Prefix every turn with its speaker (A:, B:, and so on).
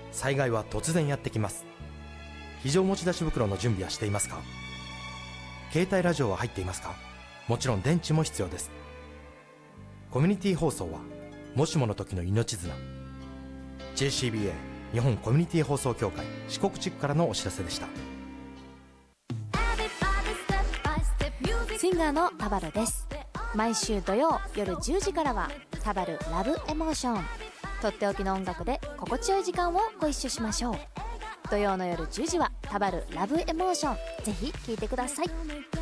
A: 災害は突然やってきます。非常持ち出し袋の準備はしていますか？携帯ラジオは入っていますか？もちろん電池も必要です。コミュニティ放送はもしもの時の命綱。 JCBA 日本コミュニティ放送協会四国地区からのお知らせでした。
B: シンガーの田原です。毎週土曜夜10時からは田原ラブエモーション、とっておきの音楽で心地よい時間をご一緒しましょう。土曜の夜10時は田原ラブエモーション、ぜひ聴いてください。